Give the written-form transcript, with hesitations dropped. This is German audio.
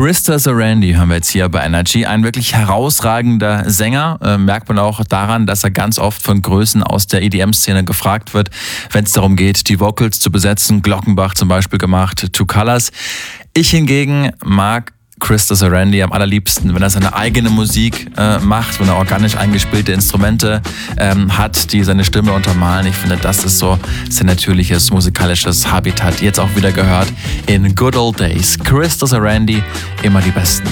Krista Sarandí hören wir jetzt hier bei Energy. Ein wirklich herausragender Sänger. Merkt man auch daran, dass er ganz oft von Größen aus der EDM-Szene gefragt wird, wenn es darum geht, die Vocals zu besetzen. Glockenbach zum Beispiel gemacht, Two Colors. Ich hingegen mag Krista Sarandí am allerliebsten, wenn er seine eigene Musik macht, wenn er organisch eingespielte Instrumente hat, die seine Stimme untermalen. Ich finde, das ist so sein natürliches musikalisches Habitat. Jetzt auch wieder gehört in Good Old Days. Krista Sarandí, immer die Besten.